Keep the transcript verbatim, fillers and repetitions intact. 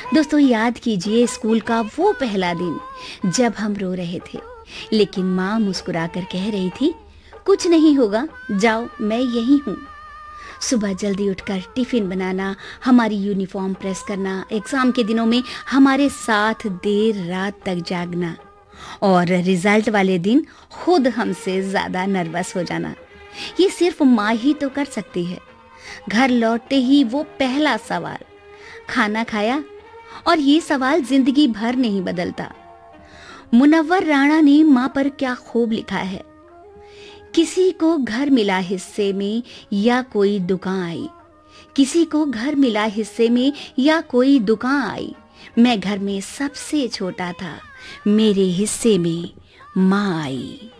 दोस्तों, याद कीजिए स्कूल का वो पहला दिन जब हम रो रहे थे, लेकिन माँ मुस्कुराकर कह रही थी, कुछ नहीं होगा, जाओ मैं यही हूँ। सुबह जल्दी उठकर टिफिन बनाना, हमारी यूनिफॉर्म प्रेस करना, एग्जाम के दिनों में हमारे साथ देर रात तक जागना और रिजल्ट वाले दिन खुद हमसे ज्यादा नर्वस हो जाना। ये सिर्फ माँ ही तो कर सकती है। घर लौटते ही वो पहला सवाल, खाना खाया? और ये सवाल जिंदगी भर नहीं बदलता। मुनव्वर राणा ने माँ पर क्या खूब लिखा है, किसी को घर मिला हिस्से में या कोई दुकान आई, किसी को घर मिला हिस्से में या कोई दुकान आई, मैं घर में सबसे छोटा था, मेरे हिस्से में माँ आई।